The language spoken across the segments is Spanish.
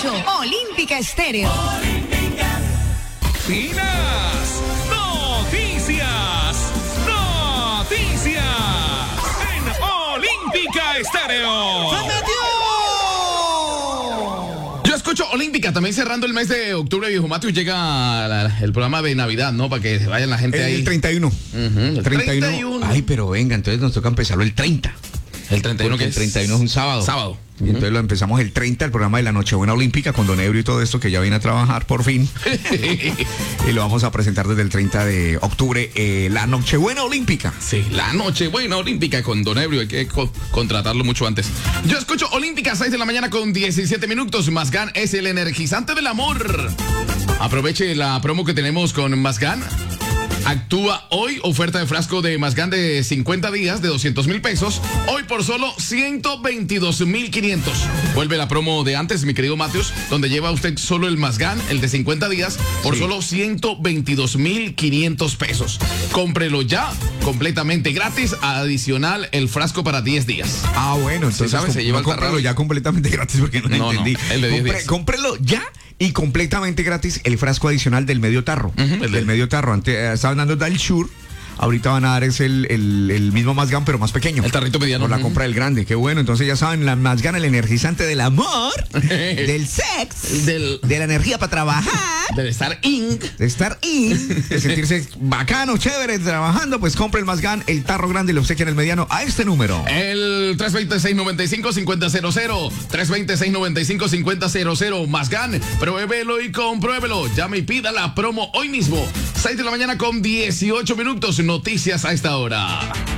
escucho Olímpica Estéreo. Finas noticias en Olímpica Estéreo. Yo escucho Olímpica, también cerrando el mes de octubre, viejo Matius, llega el programa de Navidad, ¿no? Para que se vayan la gente ahí. El 31. El 31. Ay, pero venga, entonces nos toca empezarlo el 30. El 31 que el 31 es un sábado. Sábado. Y entonces lo empezamos el 30, el programa de la Nochebuena Olímpica con Don Ebrio y todo esto que ya viene a trabajar por fin. Y lo vamos a presentar desde el 30 de octubre, la Nochebuena Olímpica. Sí, la Nochebuena Olímpica con Don Ebrio, hay que contratarlo mucho antes. Yo escucho Olímpica, 6 de la mañana con 17 minutos. Mazgan es el energizante del amor. Aproveche la promo que tenemos con Mazgan. Actúa hoy, oferta de frasco de Mazgan de 50 días de 200,000 pesos. Hoy por solo 122,500. Vuelve la promo de antes, mi querido Matius, donde lleva usted solo el Mazgan, el de 50 días, por solo 122,500 pesos. Cómprelo ya, completamente gratis, adicional el frasco para 10 días. Ah, bueno, entonces ¿sabes? Se lleva el cómpralo ya completamente gratis porque no entendí. El de 10 días. Cómprelo ya. Y completamente gratis el frasco adicional del medio tarro. El medio tarro. Antes estaban dando del Shure. Ahorita van a dar el mismo Mazgan, pero más pequeño. El tarrito mediano. Por la compra del grande. Qué bueno. Entonces ya saben, la Mazgan, el energizante del amor, del sex, de la energía para trabajar. De estar in. De sentirse bacano, chévere, trabajando. Pues compre el Mazgan, el tarro grande y lo obsequian el mediano a este número. El 320-695-5000. 320-695-5000. Mazgan, pruébelo y compruébelo. Llame y pida la promo hoy mismo. 6 de la mañana con 18 minutos. Noticias a esta hora.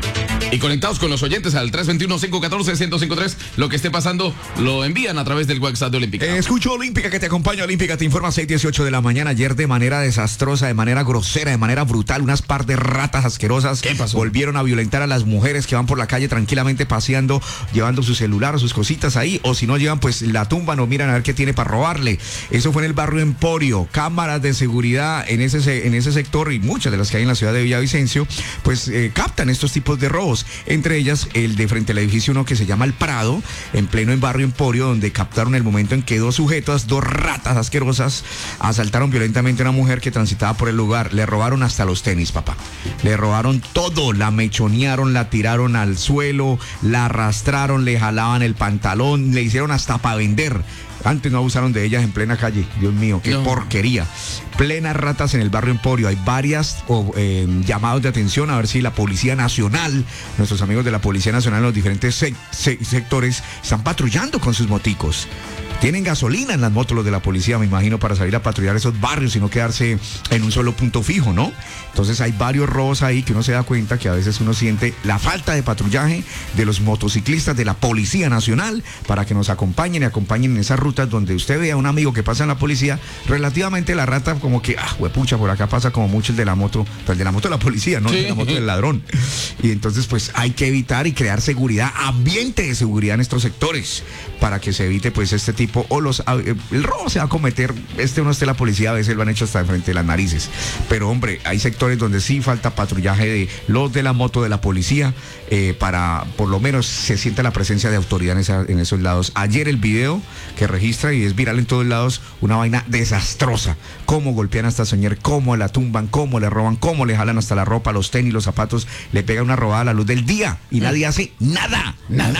Y conectados con los oyentes al 321-514-1053. Lo que esté pasando lo envían a través del WhatsApp de Olímpica. Escucho Olímpica, que te acompaña. Olímpica te informa 6:18 de la mañana. Ayer de manera desastrosa, de manera grosera, de manera brutal, unas par de ratas asquerosas. ¿Qué pasó? Volvieron a violentar a las mujeres que van por la calle tranquilamente paseando, llevando su celular o sus cositas ahí. O si no llevan, pues la tumban o miran a ver qué tiene para robarle. Eso fue en el barrio Emporio. Cámaras de seguridad en ese sector y muchas de las que hay en la ciudad de Villavicencio, pues captan estos tipos de robos. Entre ellas, el de frente al edificio 1 que se llama El Prado, en pleno en barrio Emporio, donde captaron el momento en que dos ratas asquerosas, asaltaron violentamente a una mujer que transitaba por el lugar. Le robaron hasta los tenis, papá. Le robaron todo, la mechonearon, la tiraron al suelo, la arrastraron, le jalaban el pantalón, le hicieron hasta para vender. Antes no abusaron de ellas en plena calle. Dios mío, qué porquería. Plenas ratas en el barrio Emporio. Hay varias llamados de atención a ver si la Policía Nacional, nuestros amigos de la Policía Nacional en los diferentes sectores, están patrullando con sus moticos. Tienen gasolina en las motos los de la policía, me imagino, para salir a patrullar esos barrios y no quedarse en un solo punto fijo, ¿no? Entonces hay varios robos ahí que uno se da cuenta que a veces uno siente la falta de patrullaje de los motociclistas de la Policía Nacional para que nos acompañen en esas rutas donde usted vea a un amigo que pasa en la policía, relativamente la rata como que, huepucha, por acá pasa como mucho el de la moto, pero el de la moto de la policía, no, el de la moto del ladrón. Y entonces pues hay que evitar y crear seguridad, ambiente de seguridad en estos sectores para que se evite pues este tipo o el robo se va a cometer, uno esté la policía, a veces lo han hecho hasta de frente de las narices, pero hombre, hay sectores donde sí falta patrullaje de los de la moto de la policía, para por lo menos se sienta la presencia de autoridad en esos lados. Ayer el video que registra y es viral en todos lados, una vaina desastrosa, cómo golpean a esta señora, cómo la tumban, cómo le roban, cómo le jalan hasta la ropa, los tenis, los zapatos, le pegan una robada a la luz del día y nadie hace nada.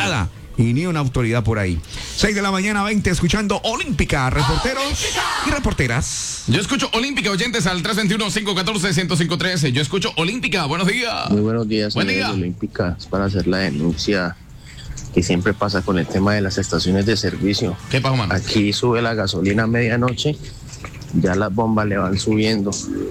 Y ni una autoridad por ahí. 6 de la mañana, 20, escuchando Olímpica, reporteros y reporteras. Yo escucho Olímpica, oyentes al 321-514-1053. Yo escucho Olímpica, buenos días. Muy buenos días, Buen día. Olímpica. Es para hacer la denuncia que siempre pasa con el tema de las estaciones de servicio. ¿Qué pasó, mano? Aquí sube la gasolina a medianoche, ya las bombas le van subiendo.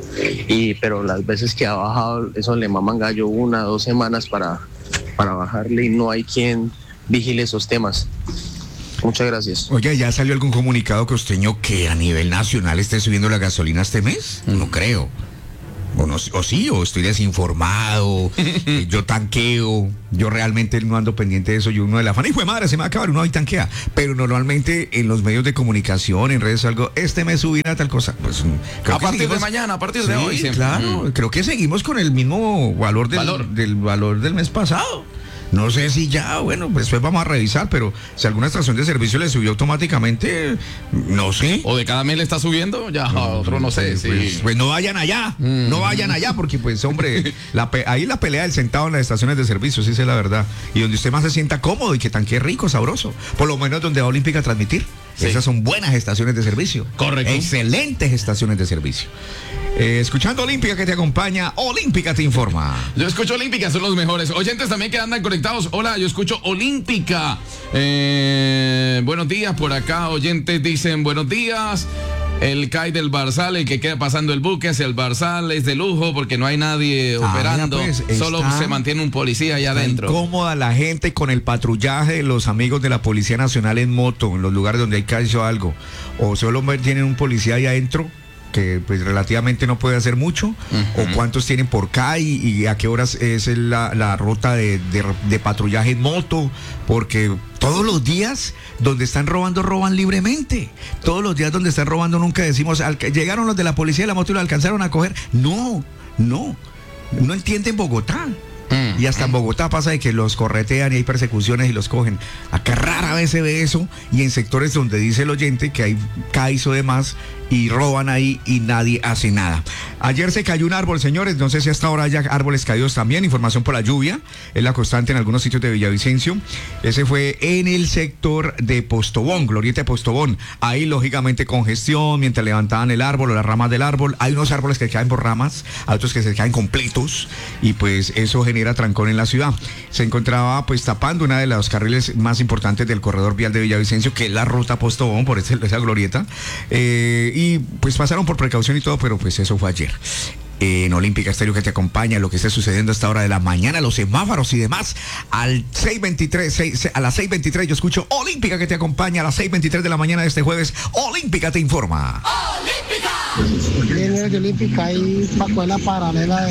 Pero las veces que ha bajado, eso le maman gallo 1 o 2 semanas para bajarle y no hay quien vigile esos temas. Muchas gracias. Oye, ¿ya salió algún comunicado costeño que a nivel nacional esté subiendo la gasolina este mes? No creo. O estoy desinformado, yo tanqueo, yo realmente no ando pendiente de eso, yo uno de la fan, hijo de madre, se me va a acabar, uno ahí tanquea, pero normalmente en los medios de comunicación, en redes o algo, este mes subirá tal cosa, pues a partir de mañana, a partir de hoy. Claro, creo que seguimos con el mismo valor del valor del mes pasado. No sé si ya, bueno, pues después vamos a revisar, pero si alguna estación de servicio le subió automáticamente, no sé. O de cada mes le está subiendo, ya otro no sé. Pues no vayan allá, no vayan allá, porque pues hombre, ahí la pelea del centavo en las estaciones de servicio, sí es la verdad. Y donde usted más se sienta cómodo y que tanque rico, sabroso. Por lo menos donde va Olímpica a transmitir. Sí. Esas son buenas estaciones de servicio. Correcto. Excelentes estaciones de servicio. Escuchando Olímpica que te acompaña, Olímpica te informa. Yo escucho Olímpica, son los mejores. Oyentes también que andan conectados. Hola, yo escucho Olímpica. Buenos días por acá. Oyentes dicen buenos días. El CAI del Barzal, el que queda pasando el buque hacia el Barzal es de lujo porque no hay nadie operando. Pues, solo se mantiene un policía allá adentro. Incómoda la gente con el patrullaje de los amigos de la Policía Nacional en moto, en los lugares donde hay CAI o algo. O solo tienen un policía ahí adentro que pues relativamente no puede hacer mucho, o cuántos tienen por CAI y a qué horas es la ruta de patrullaje en moto, porque todos los días donde están robando, roban libremente. Todos los días donde están robando nunca decimos, llegaron los de la policía de la moto y lo alcanzaron a coger. No entienden Bogotá. Y hasta en Bogotá pasa de que los corretean y hay persecuciones y los cogen. Acá rara vez se ve eso, y en sectores donde dice el oyente que hay CAIs o demás y roban ahí y nadie hace nada. Ayer se cayó un árbol, señores, no sé si hasta ahora hay árboles caídos también, información por la lluvia, es la constante en algunos sitios de Villavicencio. Ese fue en el sector de Postobón, Glorieta de Postobón. Ahí lógicamente congestión mientras levantaban el árbol o las ramas del árbol. Hay unos árboles que caen por ramas, hay otros que se caen completos y pues eso genera trancón en la ciudad. Se encontraba pues tapando una de los carriles más importantes del corredor vial de Villavicencio, que es la ruta Postobón, por esa glorieta, y pues pasaron por precaución y todo, pero pues eso fue ayer. En Olímpica Estéreo que te acompaña lo que esté sucediendo a esta hora de la mañana, los semáforos y demás. A las 6:23 yo escucho Olímpica que te acompaña a las 6:23 de la mañana de este jueves. Olímpica te informa. Viene de Olímpica ahí para la paralela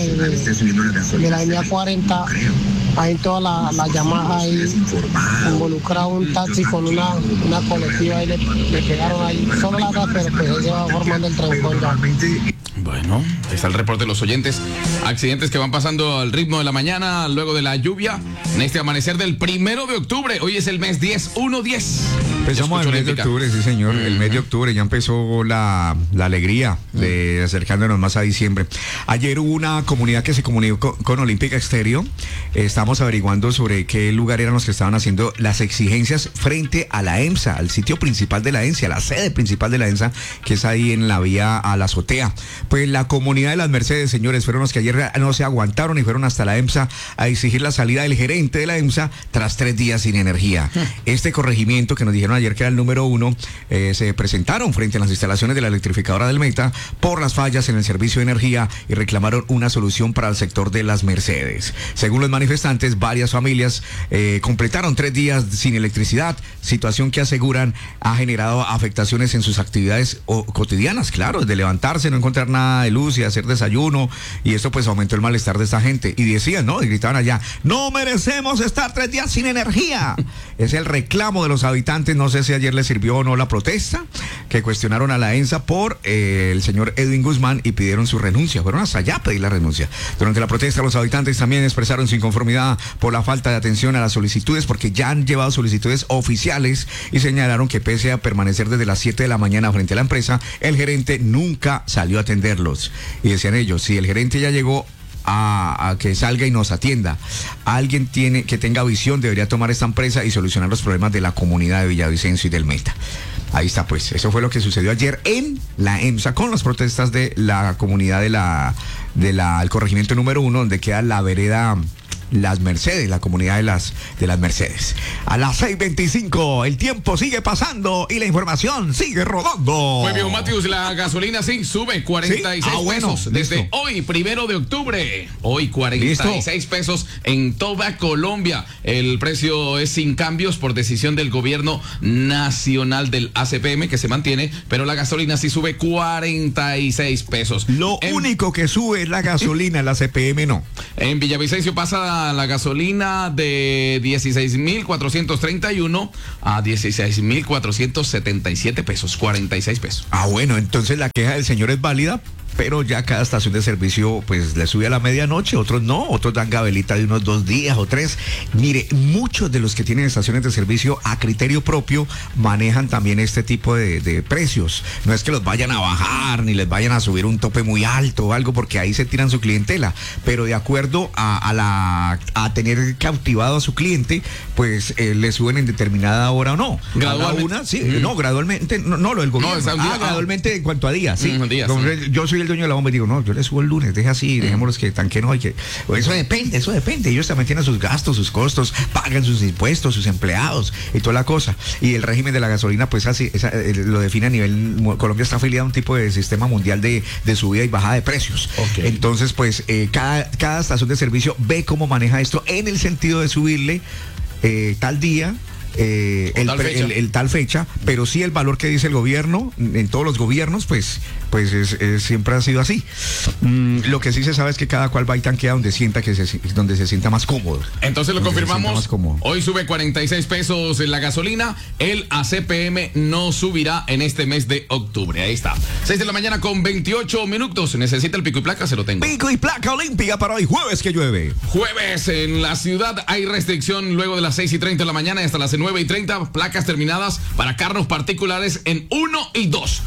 de la línea 40. Ahí toda la Yamaha ahí involucrado un taxi con una colectiva ahí le pegaron ahí. Solo la atrás, pero pues se va formando el trancón ya. Bueno, ahí está el reporte de los oyentes. Accidentes que van pasando al ritmo de la mañana, luego de la lluvia, en este amanecer del 1 de octubre. Hoy es el mes 10, 1-10. Empezamos el mes de octubre, sí señor. El mes de octubre ya empezó la alegría de acercándonos más a diciembre. Ayer hubo una comunidad que se comunicó con Olímpica Estéreo. Estamos averiguando sobre qué lugar eran los que estaban haciendo las exigencias frente a la EMSA, al sitio principal de la EMSA, la sede principal de la EMSA, que es ahí en la vía a la azotea. Pues la comunidad de las Mercedes, señores, fueron los que ayer no se aguantaron y fueron hasta la EMSA a exigir la salida del gerente de la EMSA tras 3 días sin energía. Este corregimiento que nos dijeron ayer que era el número 1, se presentaron frente a las instalaciones de la electrificadora del Meta por las fallas en el servicio de energía y reclamaron una solución para el sector de las Mercedes. Según los manifestantes, varias familias completaron 3 días sin electricidad, situación que aseguran ha generado afectaciones en sus actividades cotidianas, claro, de levantarse, no encontrar nada de luz y hacer desayuno, y esto pues aumentó el malestar de esta gente. Y decían, ¿no? Y gritaban allá, no merecemos estar 3 días sin energía. Es el reclamo de los habitantes. No sé si ayer les sirvió o no la protesta, que cuestionaron a la EMSA por el señor Edwin Guzmán y pidieron su renuncia. Fueron hasta allá a pedir la renuncia. Durante la protesta, los habitantes también expresaron su inconformidad por la falta de atención a las solicitudes, porque ya han llevado solicitudes oficiales, y señalaron que pese a permanecer desde las 7 de la mañana frente a la empresa, el gerente nunca salió a atenderlos. Y decían ellos, si el gerente ya llegó a que salga y nos atienda, alguien que tenga visión debería tomar esta empresa y solucionar los problemas de la comunidad de Villavicencio y del Meta. Ahí está, pues, eso fue lo que sucedió ayer en la EMSA con las protestas de la comunidad del corregimiento número 1, donde queda la vereda Las Mercedes, la comunidad de las Mercedes. A las 6:25, el tiempo sigue pasando y la información sigue rodando. Pues viejo Matius, la gasolina sí sube 46 pesos desde hoy, 1 de octubre. Hoy 46 pesos en toda Colombia. El precio es sin cambios por decisión del gobierno nacional del ACPM, que se mantiene, pero la gasolina sí sube 46 pesos. Lo único que sube es la gasolina, la ACPM no. En Villavicencio pasa la gasolina de 16,431 a 16,477 pesos, 46 pesos. Bueno, entonces la queja del señor es válida, pero ya cada estación de servicio pues le sube a la medianoche, otros no, otros dan gabelita de unos 2 días o 3. Mire, muchos de los que tienen estaciones de servicio a criterio propio manejan también este tipo de precios. No es que los vayan a bajar ni les vayan a subir un tope muy alto o algo, porque ahí se tiran su clientela, pero de acuerdo a tener cautivado a su cliente, pues le suben en determinada hora o no. Gradualmente. No, gradualmente, no lo del gobierno. Gradualmente en cuanto a días, sí. Días, yo soy el dueño de la bomba y digo, no, yo le subo el lunes, deja así, dejémoslos que tanquen hoy. Eso depende. Ellos también tienen sus gastos, sus costos, pagan sus impuestos, sus empleados y toda la cosa. Y el régimen de la gasolina, pues así, lo define a nivel. Colombia está afiliado a un tipo de sistema mundial de subida y bajada de precios. Okay. Entonces, pues, cada estación de servicio ve cómo maneja esto en el sentido de subirle tal día. Tal fecha, pero sí el valor que dice el gobierno, en todos los gobiernos, pues siempre ha sido así. Lo que sí se sabe es que cada cual va y tanquea donde se sienta más cómodo. Entonces lo confirmamos, hoy sube 46 pesos en la gasolina, el ACPM no subirá en este mes de octubre, ahí está. 6 de la mañana con 28 minutos, necesita el pico y placa, se lo tengo. Pico y placa olímpica para hoy, jueves que llueve. Jueves en la ciudad hay restricción luego de las 6:30 de la mañana y hasta las 9:30, placas terminadas para carros particulares en 1 y 2,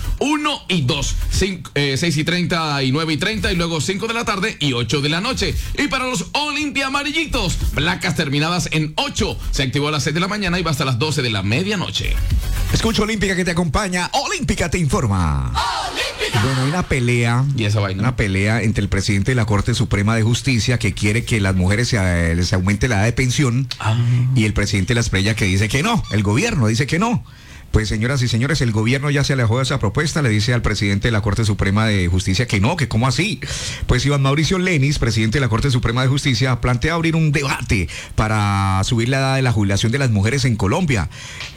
6:30 y 9:30 y luego 5 de la tarde y 8 de la noche. Y para los Olimpia amarillitos, placas terminadas en 8, se activó a las 6 de la mañana y va hasta las 12 de la medianoche. Escucha Olímpica que te acompaña, Olímpica te informa. ¡Olímpica! Bueno, hay una pelea entre el presidente de la Corte Suprema de Justicia, que quiere que las mujeres les aumente la edad de pensión, y el presidente de la Esprella, que dice que no, el gobierno dice que no. Pues señoras y señores, el gobierno ya se alejó de esa propuesta, le dice al presidente de la Corte Suprema de Justicia que no, que cómo así. Pues Iván Mauricio Lenis, presidente de la Corte Suprema de Justicia, plantea abrir un debate para subir la edad de la jubilación de las mujeres en Colombia,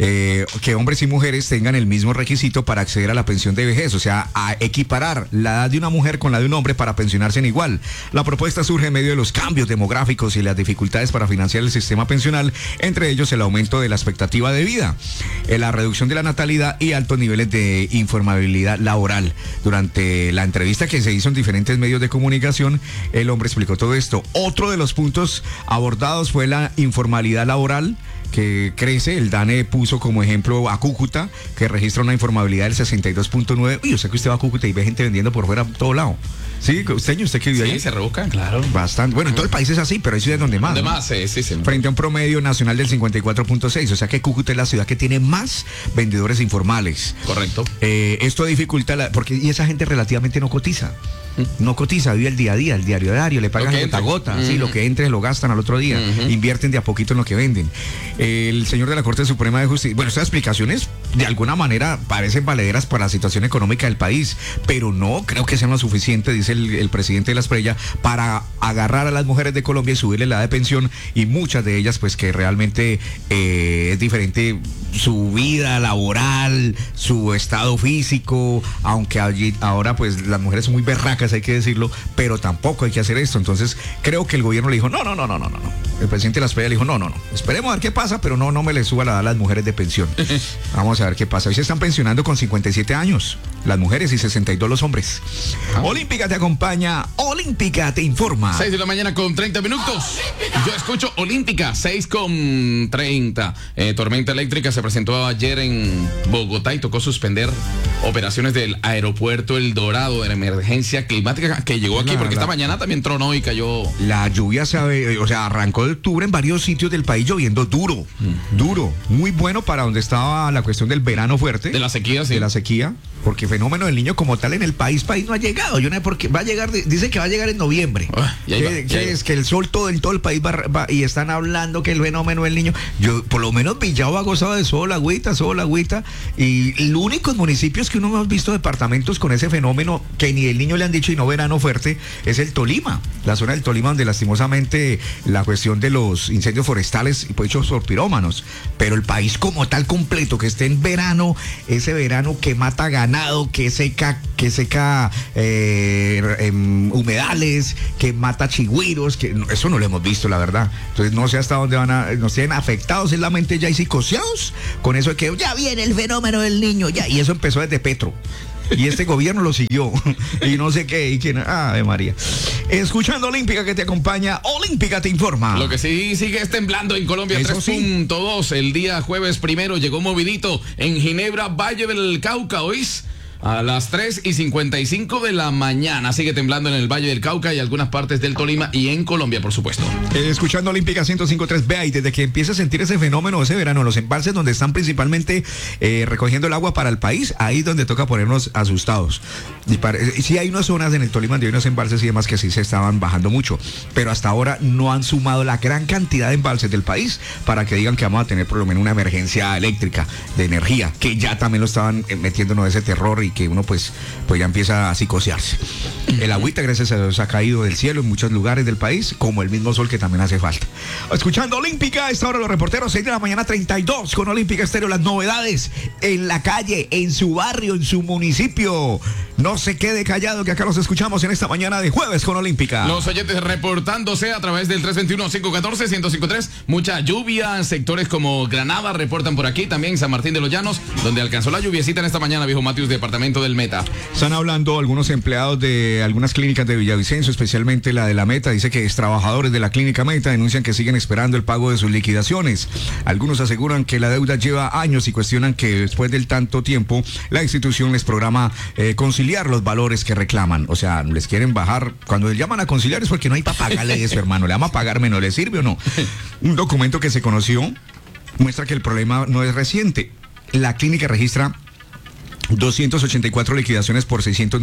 que hombres y mujeres tengan el mismo requisito para acceder a la pensión de vejez, o sea, a equiparar la edad de una mujer con la de un hombre para pensionarse en igual. La propuesta surge en medio de los cambios demográficos y las dificultades para financiar el sistema pensional, entre ellos el aumento de la expectativa de vida, la reducción de la natalidad y altos niveles de informabilidad laboral. Durante la entrevista que se hizo en diferentes medios de comunicación, el hombre explicó todo esto. Otro de los puntos abordados fue la informalidad laboral, que crece. El DANE puso como ejemplo a Cúcuta, que registra una informabilidad del 62.9. Uy, yo sé que usted va a Cúcuta y ve gente vendiendo por fuera a todo lado. Sí, usted que vive ahí. Sí, se rebuscan, claro. Bastante. Bueno, en todo el país es así, pero hay ciudades donde más. Donde más, sí. Frente a un promedio nacional del 54.6. O sea que Cúcuta es la ciudad que tiene más vendedores informales. Correcto. Esto dificulta y esa gente relativamente no cotiza. No cotiza, vive el día a día, el diario, le pagan gota a gota, sí, lo que entre lo gastan al otro día, invierten de a poquito en lo que venden. El señor de la Corte Suprema de Justicia, bueno, estas explicaciones de alguna manera parecen valederas para la situación económica del país, pero no creo que sean lo suficiente, dice el presidente de la Esprella, para agarrar a las mujeres de Colombia y subirle la edad de pensión, y muchas de ellas pues que realmente es diferente su vida laboral, su estado físico, aunque allí ahora pues las mujeres son muy berracas, hay que decirlo, pero tampoco hay que hacer esto. Entonces creo que el gobierno le dijo no. El presidente de la Esprella le dijo no. Esperemos a ver qué pasa, pero no me le suba la edad a las mujeres de pensión. Vamos a ver qué pasa. Hoy se están pensionando con 57 años las mujeres y 62 los hombres. Olímpica te acompaña, Olímpica te informa. 6 de la mañana con 30 minutos. Yo escucho Olímpica, 6:30. Tormenta eléctrica se presentó ayer en Bogotá y tocó suspender operaciones del aeropuerto El Dorado de emergencia climática que llegó aquí, porque esta mañana también tronó y cayó. La lluvia arrancó de octubre en varios sitios del país lloviendo duro, muy bueno para donde estaba la cuestión del verano fuerte. De la sequía, sí. De la sequía, porque fenómeno del niño como tal en el país no ha llegado. Yo no sé por qué va a llegar, dice que va a llegar en noviembre. Es que el sol en todo el país va, y están hablando que el fenómeno del niño. Yo, por lo menos Villavo ha gozado de sol, agüita, y los únicos municipios que uno hemos visto departamentos con ese fenómeno que ni el niño le han dicho y no verano fuerte es el Tolima, la zona del Tolima, donde lastimosamente la cuestión de los incendios forestales y hechos por pirómanos, pero el país como tal completo que esté en verano, ese verano que mata ganado, que seca humedales, que mata chigüiros, eso no lo hemos visto, la verdad. Entonces no sé hasta dónde nos tienen afectados en la mente ya y psicoseados con eso de que ya viene el fenómeno del niño, ya, y eso empezó desde Petro. Y este gobierno lo siguió. Y no sé qué, y quién. Ave María. Escuchando Olímpica que te acompaña, Olímpica te informa. Lo que sí sigue es temblando en Colombia, 3.2. El día jueves primero llegó movidito en Ginebra, Valle del Cauca, ¿oís? A las 3:55 de la mañana sigue temblando en el Valle del Cauca y algunas partes del Tolima y en Colombia, por supuesto. Escuchando Olímpica 105.3, vea, y desde que empieza a sentir ese fenómeno ese verano, los embalses donde están principalmente recogiendo el agua para el país, ahí es donde toca ponernos asustados. Y sí hay unas zonas en el Tolima donde hay unos embalses y demás que sí se estaban bajando mucho, pero hasta ahora no han sumado la gran cantidad de embalses del país para que digan que vamos a tener por lo menos una emergencia eléctrica de energía, que ya también lo estaban metiéndonos ese terror y que uno pues ya empieza a psicosearse. El agüita, gracias a Dios, ha caído del cielo en muchos lugares del país, como el mismo sol que también hace falta. Escuchando Olímpica, a esta hora los reporteros, 6 de la mañana 32, con Olímpica Estéreo, las novedades en la calle, en su barrio, en su municipio. No se quede callado, que acá los escuchamos en esta mañana de jueves con Olímpica. Los oyentes reportándose a través del 321-514-1053. Mucha lluvia en sectores como Granada, reportan por aquí, también San Martín de los Llanos, donde alcanzó la lluviecita en esta mañana, viejo Matius, departamento del Meta. Están hablando algunos empleados de algunas clínicas de Villavicencio, especialmente la de la Meta. Dice que trabajadores de la clínica Meta denuncian que siguen esperando el pago de sus liquidaciones. Algunos aseguran que la deuda lleva años y cuestionan que después del tanto tiempo la institución les programa conciliar los valores que reclaman. O sea, les quieren bajar. Cuando les llaman a conciliar es porque no hay para pagarle eso, hermano. ¿Le vamos a pagar menos? ¿Le sirve o no? Un documento que se conoció muestra que el problema no es reciente. La clínica registra 284 liquidaciones por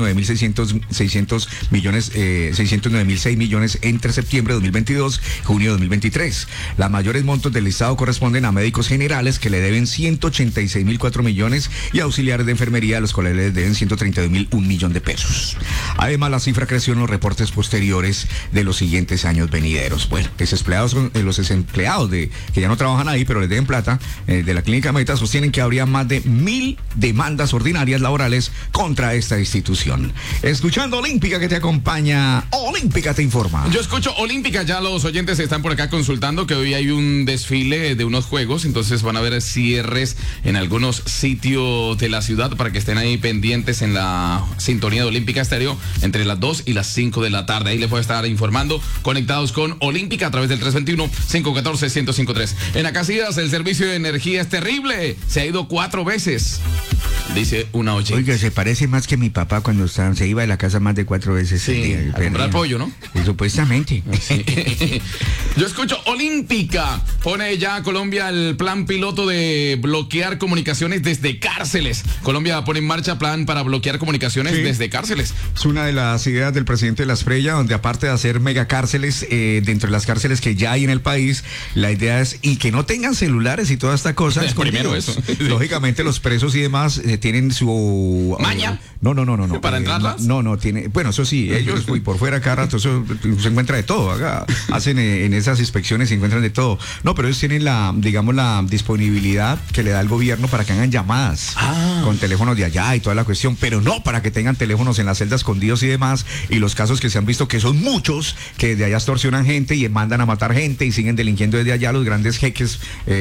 609.600 millones, 609.006 millones entre septiembre de 2022 y junio de 2023. Las mayores montos del listado corresponden a médicos generales, que le deben 186.004 millones, y auxiliares de enfermería, a los cuales les deben 132.001 millón de pesos. Además, la cifra creció en los reportes posteriores de los siguientes años venideros. Bueno, los desempleados que ya no trabajan ahí, pero les deben plata, de la clínica Meta, sostienen que habría más de 1.000 demandas ordinarias laborales contra esta institución. Escuchando Olímpica que te acompaña, Olímpica te informa. Yo escucho Olímpica, ya los oyentes están por acá consultando que hoy hay un desfile de unos juegos, entonces van a haber cierres en algunos sitios de la ciudad para que estén ahí pendientes en la sintonía de Olímpica Estéreo entre las 2 y las 5 de la tarde. Ahí les voy a estar informando, conectados con Olímpica a través del 321-514-1053. En Acacias, el servicio de energía es terrible, se ha ido 4 veces. Dice una oyente. Oiga, se parece más que mi papá cuando se iba de la casa más de 4 veces. Sí, a comprar pollo, ¿no? Y supuestamente. Sí. Yo escucho Olímpica. Pone ya Colombia el plan piloto de bloquear comunicaciones desde cárceles. Colombia pone en marcha plan para bloquear comunicaciones desde cárceles. Es una de las ideas del presidente de la Esprella, donde aparte de hacer megacárceles, dentro de las cárceles que ya hay en el país, la idea es, y que no tengan celulares y toda esta cosa. Primero eso. Lógicamente los presos y demás tienen su maña. No. ¿Para entrarlas? No, tiene. Bueno, eso sí, ellos por fuera cada rato, eso se encuentra de todo. Acá hacen en esas inspecciones, se encuentran de todo. No, pero ellos tienen la disponibilidad que le da el gobierno para que hagan llamadas con teléfonos de allá y toda la cuestión, pero no para que tengan teléfonos en la celda escondidos y demás. Y los casos que se han visto, que son muchos, que de allá extorsionan gente y mandan a matar gente y siguen delinquiendo desde allá los grandes jeques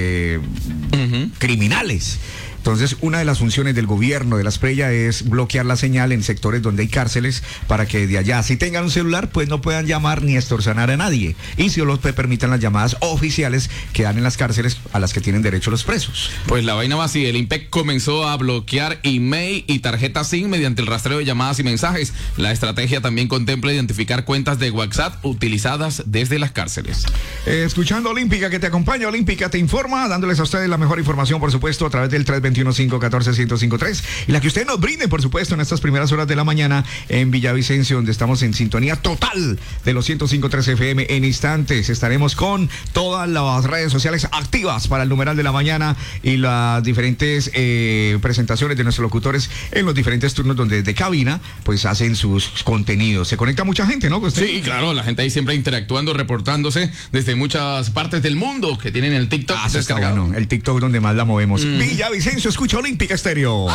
criminales. Entonces, una de las funciones del gobierno de la Esprella es bloquear la señal en sectores donde hay cárceles para que de allá, si tengan un celular, pues no puedan llamar ni extorsionar a nadie. Y si los permitan las llamadas oficiales que dan en las cárceles a las que tienen derecho los presos. Pues la vaina va así. El IMPEC comenzó a bloquear email y tarjetas SIM mediante el rastreo de llamadas y mensajes. La estrategia también contempla identificar cuentas de WhatsApp utilizadas desde las cárceles. Escuchando Olímpica que te acompaña, Olímpica te informa, dándoles a ustedes la mejor información, por supuesto, a través del 321-514-1053, y la que ustedes nos brinden, por supuesto, en estas primeras horas de la mañana en Villavicencio, donde estamos en sintonía total de los 105.3 FM. En instantes estaremos con todas las redes sociales activas para el numeral de la mañana y las diferentes presentaciones de nuestros locutores en los diferentes turnos donde desde cabina pues hacen sus contenidos. Se conecta mucha gente, ¿no? Sí, claro, la gente ahí siempre interactuando, reportándose desde muchas partes del mundo que tienen el TikTok descargado. Bueno, el TikTok donde más la movemos. Villavicencio Villavicencio, escucha Olímpica Estéreo.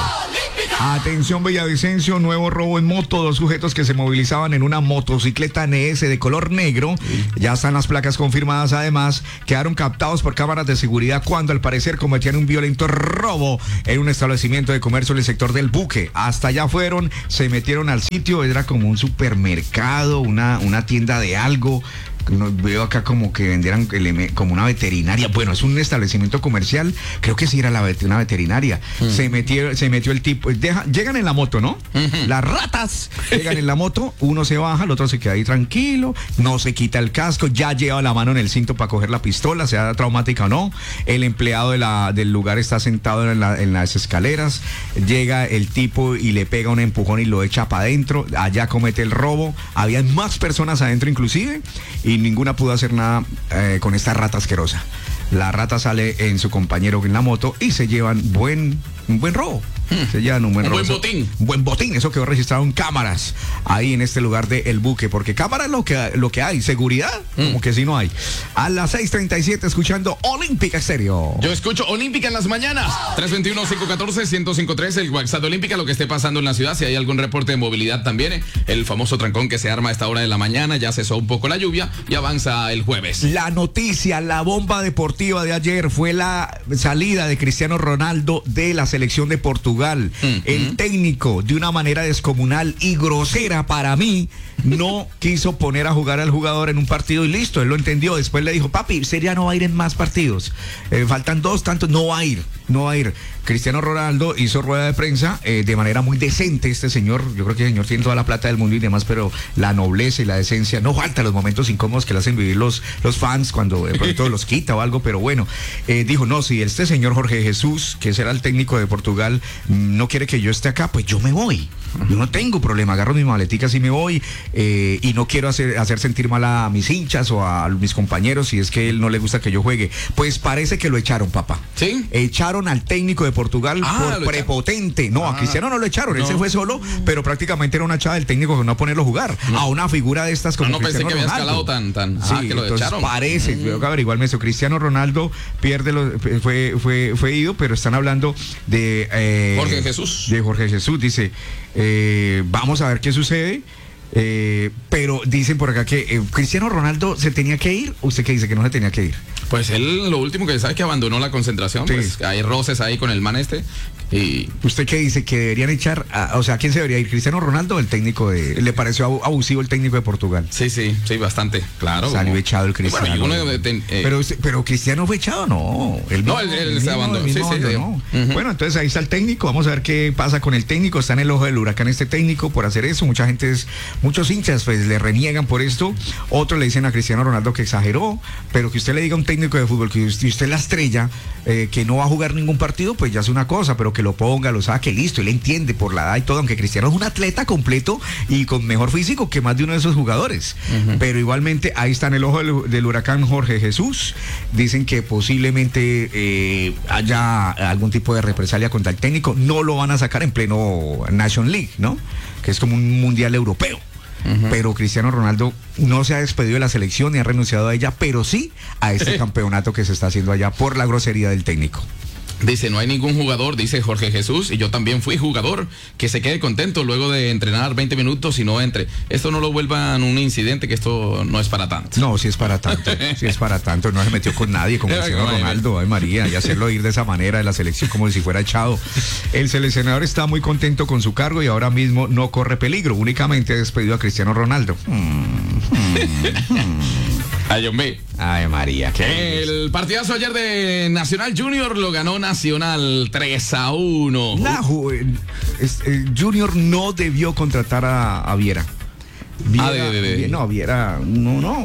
Atención Villavicencio, nuevo robo en moto, 2 sujetos que se movilizaban en una motocicleta NS de color negro, ya están las placas confirmadas, además quedaron captados por cámaras de seguridad cuando al parecer cometían un violento robo en un establecimiento de comercio en el sector del Buque. Hasta allá fueron, se metieron al sitio, era como un supermercado, una tienda de algo. Veo acá como que vendieran como una veterinaria. Bueno, es un establecimiento comercial. Creo que sí era una veterinaria. Se metió el tipo. Llegan en la moto, ¿no? Las ratas llegan en la moto. Uno se baja, el otro se queda ahí tranquilo. No se quita el casco. Ya lleva la mano en el cinto para coger la pistola, sea traumática o no. El empleado del lugar está sentado en las escaleras. Llega el tipo y le pega un empujón y lo echa para adentro. Allá comete el robo. Habían más personas adentro inclusive. Y ninguna pudo hacer nada con esta rata asquerosa. La rata sale en su compañero en la moto y se llevan un buen robo. Se llevan un buen robo. Un buen botín. Eso quedó registrado en cámaras ahí en este lugar de El Buque. Porque cámaras lo que hay. Seguridad, como que sí no hay. A las 6:37 escuchando Olímpica Estéreo. Yo escucho Olímpica en las mañanas. 321-514-1053. El WhatsApp de Olímpica, lo que esté pasando en la ciudad. Si hay algún reporte de movilidad también. El famoso trancón que se arma a esta hora de la mañana. Ya cesó un poco la lluvia y avanza el jueves. La noticia, la bomba deportiva de ayer fue la salida de Cristiano Ronaldo de la selección de Portugal. El técnico, de una manera descomunal y grosera para mí, no quiso poner a jugar al jugador en un partido y listo, él lo entendió. Después le dijo, papi, usted ya no va a ir en más partidos. Faltan 2 tantos, no va a ir. Cristiano Ronaldo hizo rueda de prensa de manera muy decente. Este señor, yo creo que el señor tiene toda la plata del mundo y demás, pero la nobleza y la decencia, no falta los momentos incómodos que le hacen vivir los fans cuando de pronto los quita o algo, pero bueno, dijo, no, si este señor Jorge Jesús, que será el técnico de Portugal, no quiere que yo esté acá, pues yo me voy. Yo no tengo problema, agarro mis maleticas y me voy, y no quiero hacer sentir mal a mis hinchas o a mis compañeros si es que él no le gusta que yo juegue. Pues parece que lo echaron, papá. ¿Sí? Echaron al técnico de Portugal por prepotente. No, a Cristiano no lo echaron, él se fue solo, pero prácticamente era una echada del técnico por no ponerlo a jugar. A una figura de estas como Cristiano Ronaldo. No pensé que había escalado tan. Sí, que lo echaron. Parece, tengo que averiguarme eso. Cristiano Ronaldo fue ido, pero están hablando de Jorge Jesús. De Jorge Jesús, dice, vamos a ver qué sucede. Pero dicen por acá que Cristiano Ronaldo se tenía que ir. ¿Usted qué dice? Que no se tenía que ir. Pues él lo último que sabe es que abandonó la concentración. Sí. Pues hay roces ahí con el man este. Y ¿usted qué dice? ¿Que deberían echar? O sea, ¿quién se debería ir? ¿Cristiano Ronaldo o el técnico ¿le pareció abusivo el técnico de Portugal? Sí, bastante, claro. Salió echado el Cristiano. Bueno, pero Cristiano fue echado, no. Él se abandonó. Bueno, entonces ahí está el técnico. Vamos a ver qué pasa con el técnico. Está en el ojo del huracán este técnico por hacer eso. Muchos hinchas pues le reniegan por esto. Otros le dicen a Cristiano Ronaldo que exageró, pero que usted le diga a un técnico de fútbol que usted es la estrella, que no va a jugar ningún partido, pues ya es una cosa, pero que lo ponga, lo saque, listo, él entiende por la edad y todo, aunque Cristiano es un atleta completo y con mejor físico que más de uno de esos jugadores. Pero igualmente ahí está en el ojo del huracán Jorge Jesús. Dicen que posiblemente haya algún tipo de represalia contra el técnico. No lo van a sacar en pleno Nation League, ¿no? Que es como un mundial europeo. Pero Cristiano Ronaldo no se ha despedido de la selección ni ha renunciado a ella, pero sí a este campeonato que se está haciendo allá por la grosería del técnico. Dice, no hay ningún jugador, dice Jorge Jesús, y yo también fui jugador, que se quede contento luego de entrenar 20 minutos y no entre. Esto no lo vuelvan un incidente, que esto no es para tanto. No, sí es para tanto, no se metió con nadie, como Cristiano Ronaldo, ay María, y hacerlo ir de esa manera de la selección como si fuera echado. El seleccionador está muy contento con su cargo y ahora mismo no corre peligro, únicamente ha despedido a Cristiano Ronaldo. Ay María. El partidazo ayer de Nacional Junior lo ganó Nacional 3-1. Junior no debió contratar a Viera. Viera, no.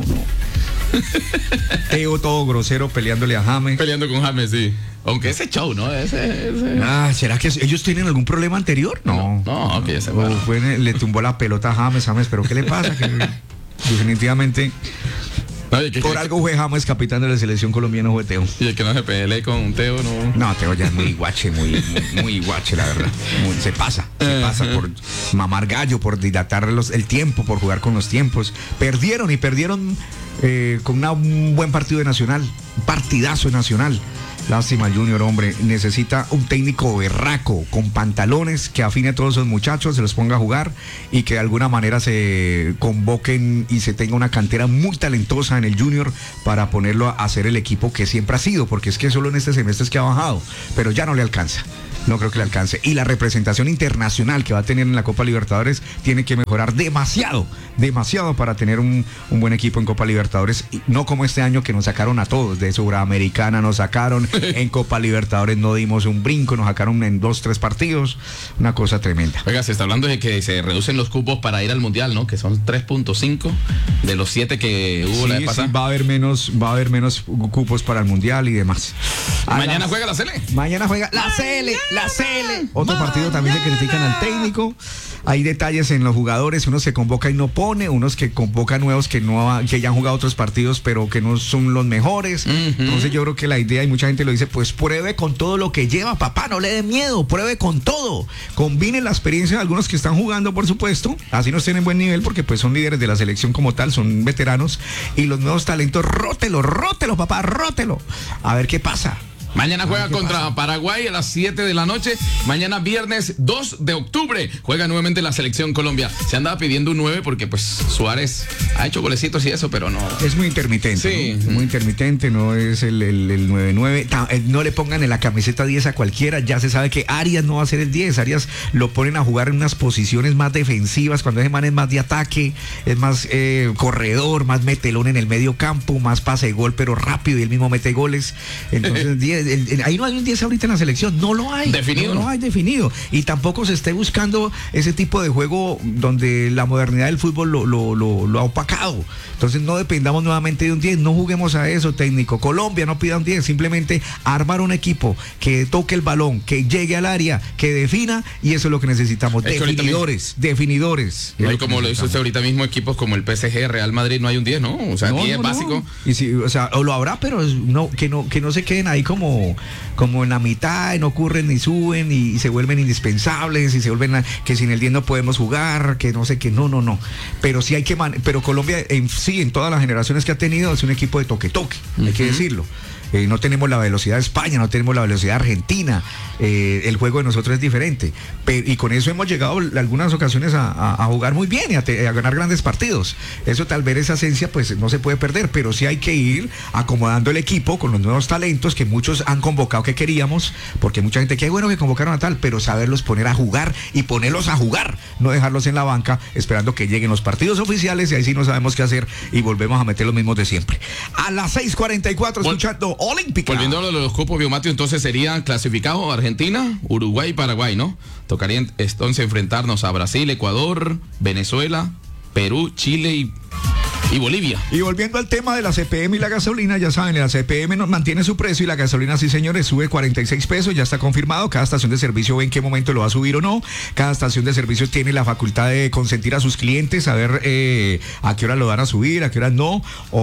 Teo todo grosero peleándole a James. Peleando con James, sí. Aunque ese show, ¿no? ¿Será que ellos tienen algún problema anterior? No, que ya se va. Le tumbó la pelota a James, pero ¿qué le pasa? Que definitivamente... Por algo fue James capitán de la selección colombiana, fue Teo. Y el que no se pelee con Teo, no. No, Teo ya es muy guache, muy guache, la verdad. Se pasa por mamar gallo, por dilatar el tiempo, por jugar con los tiempos. Perdieron con un buen partido de Nacional, un partidazo de Nacional. Lástima el Junior, hombre. Necesita un técnico berraco, con pantalones, que afine a todos esos muchachos, se los ponga a jugar y que de alguna manera se convoquen y se tenga una cantera muy talentosa en el Junior para ponerlo a hacer el equipo que siempre ha sido, porque es que solo en este semestre es que ha bajado, pero ya no le alcanza. No creo que le alcance. Y la representación internacional que va a tener en la Copa Libertadores tiene que mejorar demasiado para tener un buen equipo en Copa Libertadores. Y no como este año que nos sacaron a todos. De Sudamericana nos sacaron, en Copa Libertadores no dimos un brinco, nos sacaron en 2-3 partidos. Una cosa tremenda. Oiga, se está hablando de que se reducen los cupos para ir al Mundial, ¿no? Que son 3.5 de los 7 que hubo la vez pasada. Sí, va a haber menos cupos para el Mundial y demás. Mañana juega la Sele. Mañana juega la Sele. Otro partido también se critican al técnico. Hay detalles en los jugadores, unos que convoca y no pone, unos que convoca nuevos que ya han jugado otros partidos pero que no son los mejores. Entonces yo creo que la idea, y mucha gente lo dice, pues pruebe con todo lo que lleva, papá, no le dé miedo, pruebe con todo, combine la experiencia de algunos que están jugando, por supuesto, así no estén en buen nivel porque pues son líderes de la selección como tal, son veteranos, y los nuevos talentos, rótelo, papá, rótelo, a ver qué pasa. Mañana juega contra Paraguay a las 7 de la noche. Mañana viernes 2 de octubre juega nuevamente la selección Colombia. Se andaba pidiendo un 9 porque pues Suárez ha hecho golecitos y eso, pero no. Es muy intermitente. Sí. ¿no? Muy intermitente, no es el 9-9. No le pongan en la camiseta 10 a cualquiera. Ya se sabe que Arias no va a ser el 10. Arias lo ponen a jugar en unas posiciones más defensivas. Cuando ese man es más de ataque, es más corredor, más metelón en el medio campo, más pase de gol, pero rápido y él mismo mete goles. Entonces 10. Ahí no hay un 10 ahorita en la selección, no lo hay. Definido. No hay definido. Y tampoco se esté buscando ese tipo de juego donde la modernidad del fútbol lo ha opacado. Entonces no dependamos nuevamente de un 10, no juguemos a eso, técnico. Colombia no pida un 10, simplemente armar un equipo que toque el balón, que llegue al área, que defina, y eso es lo que necesitamos. Definidores. No hay, como lo dice usted ahorita mismo, equipos como el PSG, Real Madrid, no hay un 10, ¿no? O sea, 10 básico. Y si, o sea, o lo habrá, pero que no se queden ahí como en la mitad, y no ocurren ni suben y se vuelven indispensables y se vuelven que sin el 10 no podemos jugar, que no sé qué, no. Pero sí hay que pero Colombia en todas las generaciones que ha tenido es un equipo de toque, hay que decirlo. No tenemos la velocidad de España, no tenemos la velocidad de Argentina, el juego de nosotros es diferente, y con eso hemos llegado en algunas ocasiones a jugar muy bien y a ganar grandes partidos. Eso tal vez, esa esencia pues no se puede perder, pero sí hay que ir acomodando el equipo con los nuevos talentos que muchos han convocado que queríamos, porque mucha gente que bueno que convocaron a tal, pero saberlos poner a jugar y ponerlos a jugar, no dejarlos en la banca esperando que lleguen los partidos oficiales y ahí sí no sabemos qué hacer y volvemos a meter los mismos de siempre. A las 6:44 escuchando Olímpica. Volviendo a lo de los cupos, Biomatio, entonces serían clasificados Argentina, Uruguay y Paraguay, ¿no? Tocaría entonces enfrentarnos a Brasil, Ecuador, Venezuela, Perú, Chile y Bolivia. Y volviendo al tema de la CPM y la gasolina, ya saben, la CPM nos mantiene su precio y la gasolina, sí señores, sube 46 pesos, ya está confirmado. Cada estación de servicio ve en qué momento lo va a subir o no. Cada estación de servicio tiene la facultad de consentir a sus clientes, a ver a qué hora lo van a subir, a qué hora no,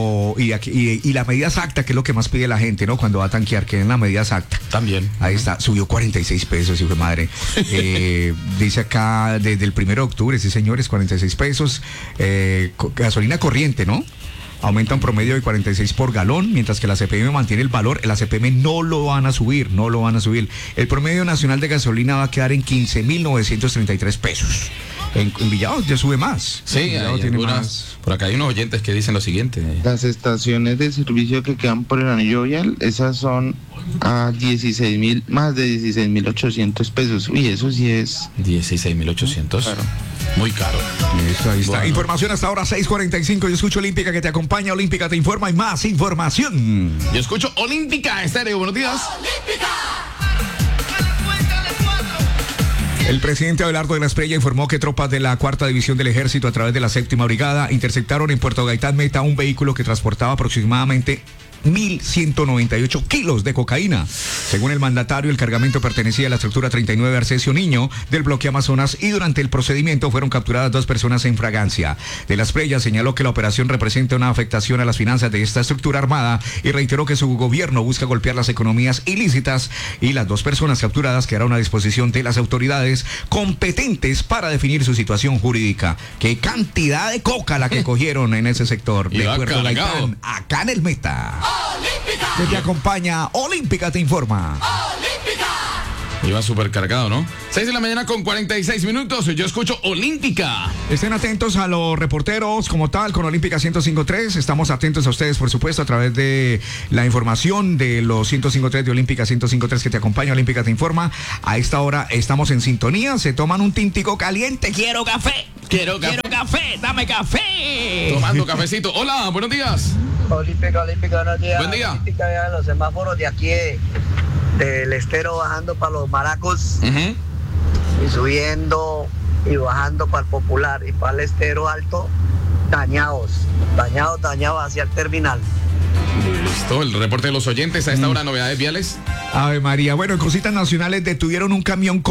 y la medida exacta, que es lo que más pide la gente, ¿no? Cuando va a tanquear, que es la medida exacta. También. Ahí está, subió 46 pesos, hijo de madre. Dice acá, desde el 1 de octubre, sí señores, 46 pesos. Gasolina corriente, ¿no? Aumenta un promedio de 46 por galón, mientras que la CPM mantiene el valor. La CPM no lo van a subir. El promedio nacional de gasolina va a quedar en 15.933 pesos. En Villado ya sube más. Sí, hay algunas, por acá hay unos oyentes que dicen lo siguiente. Las estaciones de servicio que quedan por el anillo vial, esas son a 16.000, más de 16.800 pesos. Uy, eso sí es 16.800. Claro. Muy caro. Eso, ahí está. Bueno. Información hasta ahora 6:45. Yo escucho Olímpica que te acompaña. Olímpica te informa y más información. Yo escucho Olímpica Estéreo. Buenos días. Olímpica. El presidente Abelardo de la Espriella informó que tropas de la 4ª División del Ejército a través de la 7ª Brigada interceptaron en Puerto Gaitán Meta un vehículo que transportaba aproximadamente 1.198 kilos de cocaína. Según el mandatario, el cargamento pertenecía a la estructura 39 Arcesio Niño del bloque Amazonas y durante el procedimiento fueron capturadas 2 personas en fragancia. De la Espriella señaló que la operación representa una afectación a las finanzas de esta estructura armada y reiteró que su gobierno busca golpear las economías ilícitas y las 2 personas capturadas quedaron a disposición de las autoridades competentes para definir su situación jurídica. Qué cantidad de coca la que cogieron en ese sector de Puerto Gaitán, acá en el Meta. que te acompaña. Olímpica te informa. Iba súper cargado, ¿no? 6 de la mañana con 46 minutos. Yo escucho Olímpica. Estén atentos a los reporteros como tal con Olímpica 105.3. Estamos atentos a ustedes, por supuesto, a través de la información de los 105.3 de Olímpica 105.3 que te acompaña. Olímpica te informa. A esta hora estamos en sintonía. Se toman un tintico caliente. Quiero café. Quiero café. Dame café. Tomando cafecito. Hola, buenos días. Olímpica, buenos días. Buen día. Olímpica, vean los semáforos de aquí del Estero bajando para los Maracos y subiendo y bajando para el Popular y para el Estero Alto, dañados hacia el terminal. Listo, el reporte de los oyentes a esta hora, novedades viales. Ave María. Bueno, en Cositas Nacionales detuvieron un camión con